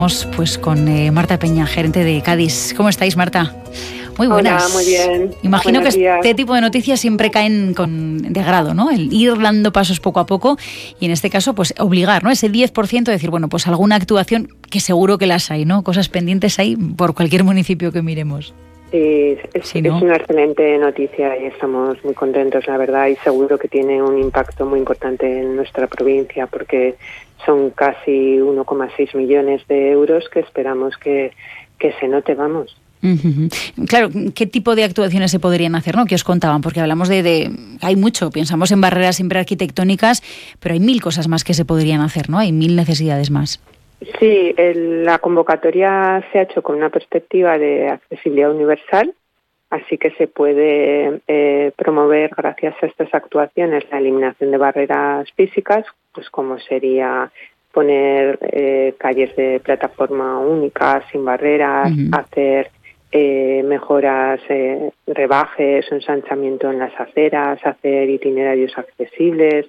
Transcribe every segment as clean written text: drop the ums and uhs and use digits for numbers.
Pues con Marta Peña, gerente de Cádiz. ¿Cómo estáis, Marta? Muy buenas. Hola, muy bien. Imagino Buenos que días. este tipo de noticias siempre caen de grado, ¿no? El ir dando pasos poco a poco y en este caso, pues obligar, ¿no? Ese 10% de decir, bueno, pues alguna actuación que seguro que las hay, ¿no? Cosas pendientes hay por cualquier municipio que miremos. Sí, Sí, ¿no? es una excelente noticia y estamos muy contentos, la verdad, y seguro que tiene un impacto muy importante en nuestra provincia porque son casi 1,6 millones de euros que esperamos que se note, vamos. Uh-huh. Claro, ¿qué tipo de actuaciones se podrían hacer, ¿no? Que os contaban, porque hablamos hay mucho, pensamos en barreras siempre arquitectónicas, pero hay 1000 cosas más que se podrían hacer, ¿no? Hay 1000 necesidades más. Sí, la convocatoria se ha hecho con una perspectiva de accesibilidad universal, así que se puede promover gracias a estas actuaciones la eliminación de barreras físicas, pues como sería poner calles de plataforma única, sin barreras, Uh-huh. hacer mejoras, rebajes, ensanchamiento en las aceras, hacer itinerarios accesibles,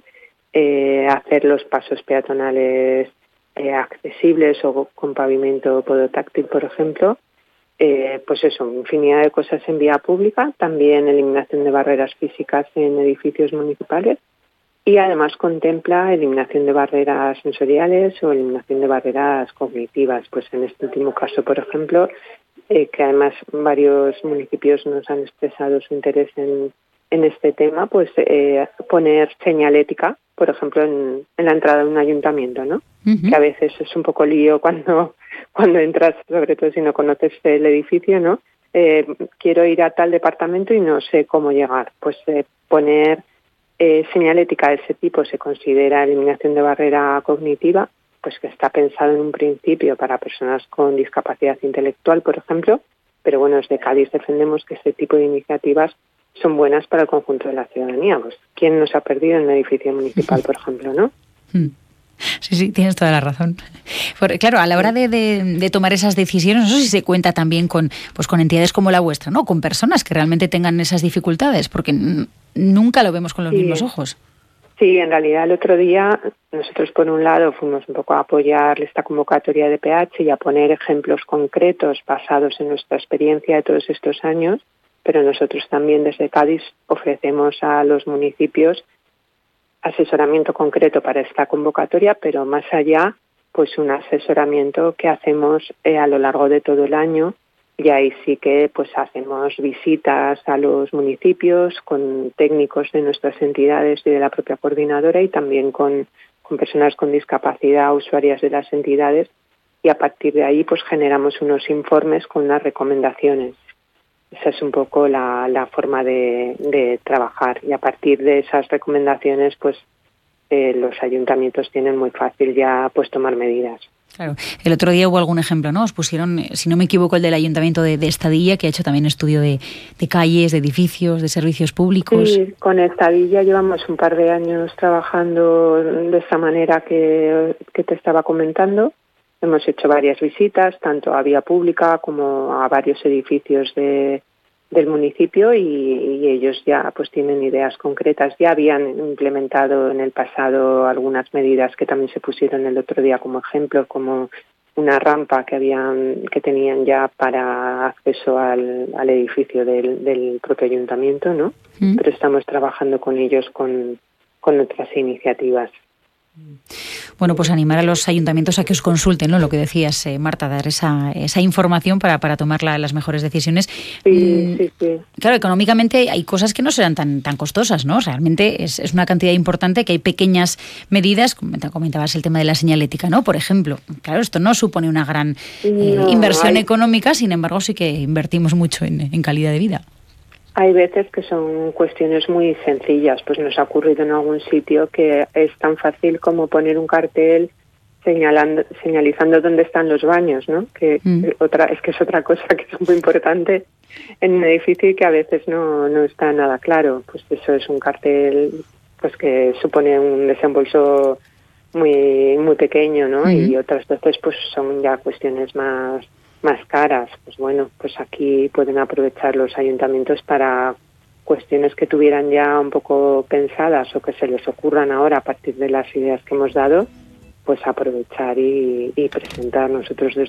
hacer los pasos peatonales accesibles o con pavimento podotáctil, por ejemplo. Pues eso, infinidad de cosas en vía pública, también eliminación de barreras físicas en edificios municipales y además contempla eliminación de barreras sensoriales o eliminación de barreras cognitivas. Pues en este último caso, por ejemplo, que además varios municipios nos han expresado su interés en este tema, pues poner señalética, por ejemplo, en la entrada de un ayuntamiento, ¿no? Uh-huh. Que a veces es un poco lío cuando entras, sobre todo si no conoces el edificio, ¿no? Quiero ir a tal departamento y no sé cómo llegar. Pues poner señalética de ese tipo se considera eliminación de barrera cognitiva, pues que está pensado en un principio para personas con discapacidad intelectual, por ejemplo, pero bueno, desde Cádiz defendemos que este tipo de iniciativas son buenas para el conjunto de la ciudadanía. Pues, ¿quién nos ha perdido en un edificio municipal, por ejemplo, no? Sí, tienes toda la razón. Porque, claro, a la hora de tomar esas decisiones, no sé si se cuenta también con entidades como la vuestra, ¿no? Con personas que realmente tengan esas dificultades, porque nunca lo vemos con los mismos ojos. Sí, en realidad el otro día nosotros por un lado fuimos un poco a apoyar esta convocatoria de PH y a poner ejemplos concretos basados en nuestra experiencia de todos estos años, pero nosotros también desde Cádiz ofrecemos a los municipios asesoramiento concreto para esta convocatoria, pero más allá, pues un asesoramiento que hacemos a lo largo de todo el año. Y ahí sí que pues hacemos visitas a los municipios con técnicos de nuestras entidades y de la propia coordinadora y también con personas con discapacidad, usuarias de las entidades, y a partir de ahí pues generamos unos informes con unas recomendaciones. Esa es un poco la forma de trabajar y a partir de esas recomendaciones pues los ayuntamientos tienen muy fácil ya pues tomar medidas. Claro. El otro día hubo algún ejemplo, ¿no? Os pusieron, si no me equivoco, el del Ayuntamiento de Estadilla, que ha hecho también estudio de calles, de edificios, de servicios públicos. Sí, con Estadilla llevamos un par de años trabajando de esta manera que te estaba comentando. Hemos hecho varias visitas, tanto a vía pública como a varios edificios del municipio y ellos ya pues tienen ideas concretas. Ya habían implementado en el pasado algunas medidas que también se pusieron el otro día como ejemplo, como una rampa que tenían ya para acceso al edificio del propio ayuntamiento, ¿no? Pero estamos trabajando con ellos con otras iniciativas. Bueno, pues animar a los ayuntamientos a que os consulten, ¿no? Lo que decías, Marta, dar esa información para tomar las mejores decisiones. Sí. Claro, económicamente hay cosas que no serán tan costosas, ¿no? Realmente es una cantidad importante, que hay pequeñas medidas, comentabas el tema de la señalética, ¿no? Por ejemplo, claro, esto no supone una gran inversión económica, sin embargo sí que invertimos mucho en calidad de vida. Hay veces que son cuestiones muy sencillas, pues nos ha ocurrido en algún sitio que es tan fácil como poner un cartel señalizando dónde están los baños, ¿no? Que es otra cosa que es muy importante en un edificio y que a veces no está nada claro. Pues eso es un cartel pues que supone un desembolso muy muy pequeño, ¿no? Y otras veces pues son ya cuestiones más caras. Pues bueno, pues aquí pueden aprovechar los ayuntamientos para cuestiones que tuvieran ya un poco pensadas o que se les ocurran ahora a partir de las ideas que hemos dado, pues aprovechar y presentar. Nosotros desde